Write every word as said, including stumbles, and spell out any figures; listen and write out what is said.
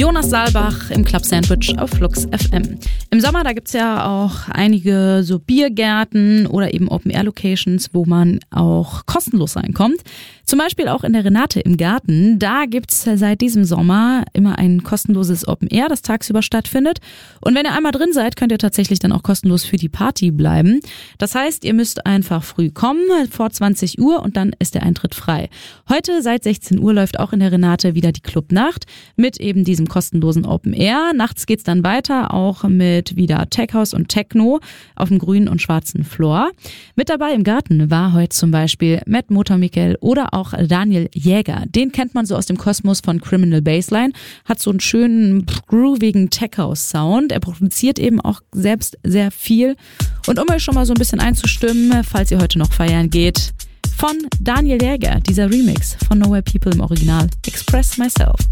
Jonas Saalbach im Club Sandwich auf Flux F M. Im Sommer, da gibt's ja auch einige so Biergärten oder eben Open-Air-Locations, wo man auch kostenlos reinkommt. Zum Beispiel auch in der Renate im Garten. Da gibt's seit diesem Sommer immer ein kostenloses Open-Air, das tagsüber stattfindet. Und wenn ihr einmal drin seid, könnt ihr tatsächlich dann auch kostenlos für die Party bleiben. Das heißt, ihr müsst einfach früh kommen, vor zwanzig Uhr, und dann ist der Eintritt frei. Heute seit sechzehn Uhr läuft auch in der Renate wieder die Clubnacht mit eben diesem kostenlosen Open Air. Nachts geht's dann weiter, auch mit wieder Tech House und Techno auf dem grünen und schwarzen Floor. Mit dabei im Garten war heute zum Beispiel Matt Motormikkel oder auch Daniel Jäger. Den kennt man so aus dem Kosmos von Criminal Bassline, hat so einen schönen, groovigen Tech House Sound. Er produziert eben auch selbst sehr viel. Und um euch schon mal so ein bisschen einzustimmen, falls ihr heute noch feiern geht, von Daniel Jäger, dieser Remix von Nowhere People im Original, Express Myself.